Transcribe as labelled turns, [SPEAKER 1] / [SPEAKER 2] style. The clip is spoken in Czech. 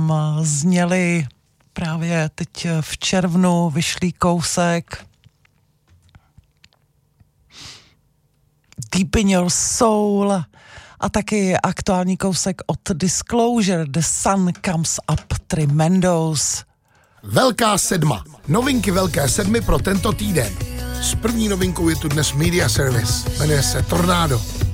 [SPEAKER 1] nám zněli právě teď v červnu, vyšlý kousek Deep in Your Soul a taky aktuální kousek od Disclosure, The Sun Comes Up Tremendos.
[SPEAKER 2] Velká sedma. Novinky Velké sedmy pro tento týden. S první novinkou je tu dnes Media Service. Jmenuje se Tornado.